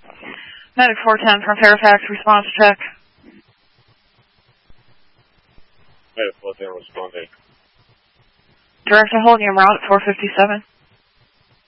Medic 410 from Fairfax, response check. Medic 410 responding. Director, hold your route at 457.